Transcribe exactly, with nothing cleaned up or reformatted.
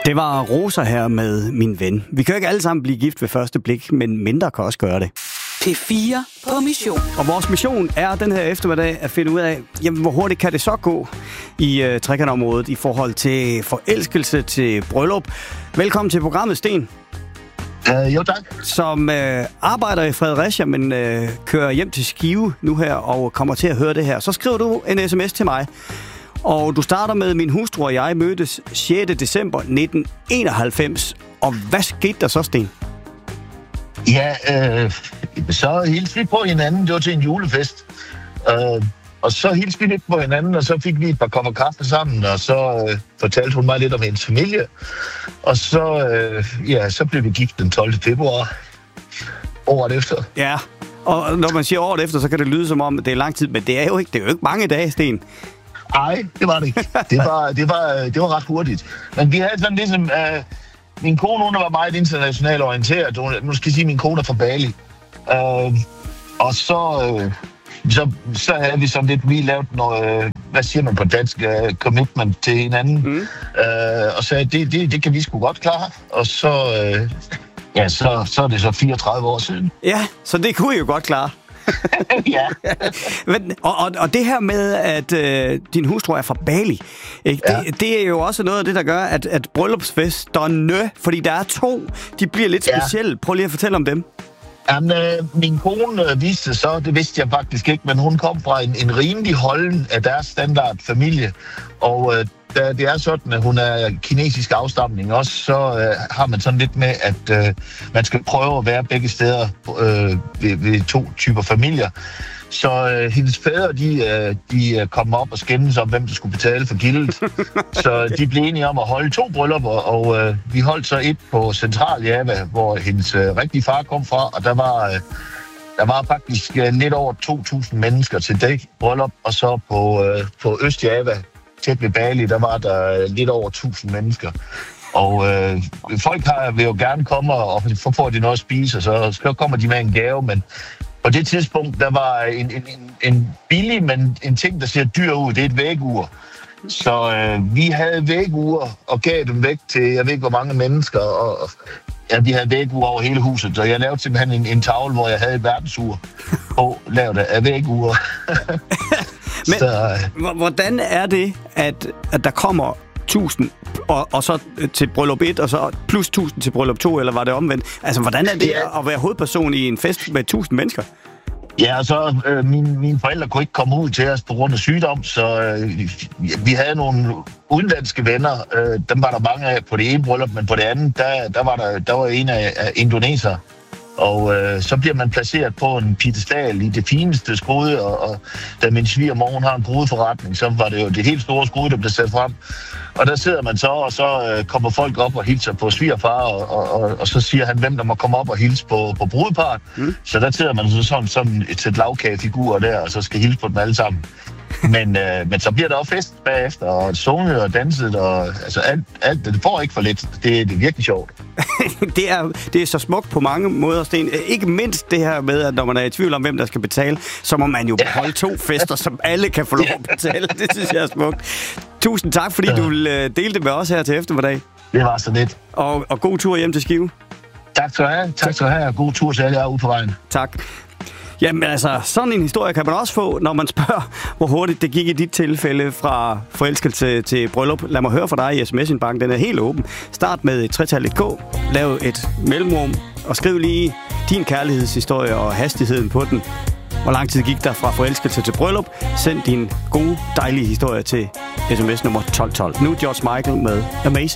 Det var Rosa her med Min Ven. Vi kan jo ikke alle sammen blive gift ved første blik, men mindre kan også gøre det. P fire på mission. Og vores mission er den her eftermiddag at finde ud af, jamen, hvor hurtigt kan det så gå i uh, trekantområdet i forhold til forelskelse til bryllup. Velkommen til programmet, Sten. Uh, jo, tak. Som uh, arbejder i Fredericia, men uh, kører hjem til Skive nu her og kommer til at høre det her. Så skriver du en sms til mig. Og du starter med, min hustru og jeg mødtes sjette december nitten enoghalvfems. Og hvad skete der så, Sten? Ja, øh, så hilste vi på hinanden. Det var til en julefest. Øh, og så hilste vi lidt på hinanden, og så fik vi et par kopper kaffe sammen, og så øh, fortalte hun mig lidt om hendes familie. Og så, øh, ja, så blev vi gift den tolvte februar. Året efter. Ja, og når man siger året efter, så kan det lyde som om, det er lang tid, men det er jo ikke, det er jo ikke mange dage, Sten. Nej, det var det ikke. Det var, det var, det var ret hurtigt. Men vi havde sådan ligesom... Øh, min kone, hun var meget internationalt orienteret. Hun, nu skal jeg sige, at min kone er fra Bali. Øh, og så, øh, så, så havde vi sådan lidt... Vi lavede noget... Øh, hvad siger man på dansk? Uh, commitment til hinanden. Mm. Øh, og sagde, det, det, det kan vi sgu godt klare. Og så... Øh, ja, så, så er det så fireogtredive år siden. Ja, så det kunne I jo godt klare. Ja. Men, og, og, og det her med, at øh, din hustru er fra Bali, ikke? Ja. Det, det er jo også noget af det, der gør, at, at bryllupsfesterne, fordi der er to, de bliver lidt specielle. Ja. Prøv lige at fortælle om dem. Jamen, øh, min kone øh, viste så, det vidste jeg faktisk ikke, men hun kom fra en, en rimelig holden af deres standardfamilie, og øh, da det er sådan, at hun er kinesisk afstamning også, så øh, har man sådan lidt med, at øh, man skal prøve at være begge steder øh, ved, ved to typer familier. Så øh, hendes fædre, de, øh, de kom op og skændes om, hvem der skulle betale for gildet. Så de blev enige om at holde to bryllupper, og øh, vi holdt så et på Central Java, hvor hendes øh, rigtige far kom fra, og der var, øh, der var faktisk øh, lidt over to tusind mennesker til det bryllup, og så på, øh, på Øst-Java, tæt ved Bali, der var der øh, lidt over tusind mennesker. Og øh, folk har, vil jo gerne komme, og så får de noget at spise, og så, så kommer de med en gave, men på det tidspunkt, der var en, en, en billig, men en ting, der ser dyr ud, det er et vægur. Så øh, vi havde vægur og gav dem væk til, jeg ved ikke hvor mange mennesker, og ja, vi havde vægur over hele huset, så jeg lavede simpelthen en, en tavle, hvor jeg havde et verdensur på, lavet af vægur. Men så, øh. hvordan er det, at, at der kommer tusind, og, og så til bryllup et, og så plus tusind til bryllup to, eller var det omvendt? Altså, hvordan er det ja. at være hovedperson i en fest med tusind mennesker? Ja, og så øh, mine, mine forældre kunne ikke komme ud til os på grund af sygdom, så øh, vi havde nogle udenlandske venner. Øh, dem var der mange af på det ene bryllup, men på det andet, der, der, var, der, der var en af, af indoneser. Og øh, så bliver man placeret på en piedestal i det fineste skrud, og, og da min svigermor har en brudeforretning, så var det jo det helt store skrud, der blev sat frem. Og der sidder man så, og så øh, kommer folk op og hilser på svigerfar, og, og, og, og så siger han, hvem der må komme op og hilse på, på brudepart. Mm. Så der sidder man så sådan, sådan et sæt lavkagefigurer der, og så skal hilse på dem alle sammen. Men, øh, men så bliver der også fest bagefter, og sunget og danset, og altså alt, alt det får ikke for lidt. Det, det er virkelig sjovt. det, er, det er så smukt på mange måder, Sten. Ikke mindst det her med, at når man er i tvivl om, hvem der skal betale, så må man jo holde to fester, som alle kan få lov at betale. Det synes jeg er smukt. Tusind tak, fordi du vil dele det med os her til eftermiddag. Det var så lidt. Og, og god tur hjem til Skive. Tak skal du have. Tak skal du have, og god tur til alle jer ude på vejen. Tak. Jamen altså, sådan en historie kan man også få, når man spørger, hvor hurtigt det gik i dit tilfælde fra forelskelse til bryllup. Lad mig høre fra dig i sms-indbakken. Den er helt åben. Start med et tretallet K, lav et mellemrum og skriv lige din kærlighedshistorie og hastigheden på den. Hvor lang tid gik der fra forelskelse til bryllup? Send din gode, dejlige historie til sms nummer tolv tolv. Nu George Michael med Amazing.